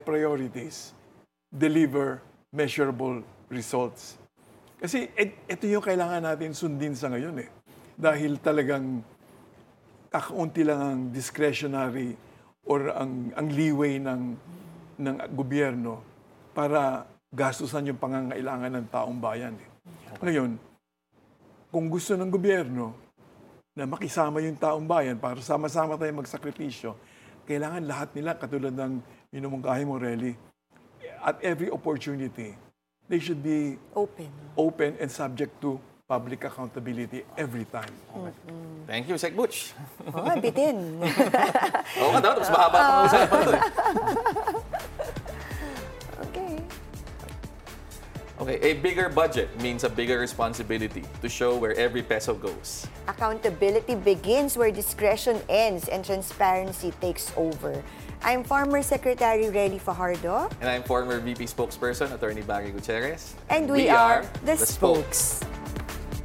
priorities deliver measurable results. Kasi ito yung kailangan natin sundin sa ngayon eh. Dahil talagang kakaunti lang ang discretionary or ang leeway ng gobyerno para gastusan yung pangangailangan ng taong bayan. Eh. Ngayon, kung gusto ng gobyerno na makisama yung taong bayan para sama-sama tayo magsakripisyo, kailangan lahat nila, katulad ng minumungkahi mo, Relly, at every opportunity, they should be open and subject to public accountability every time. Thank you, Sec Butch. Bitin. Oo nga daw, tapos mahaba pang usapan ito eh. Okay, a bigger budget means a bigger responsibility to show where every peso goes. Accountability begins where discretion ends and transparency takes over. I'm former Secretary Relly Fajardo. And I'm former VP spokesperson, Attorney Barry Gutierrez. And we are the Spokes.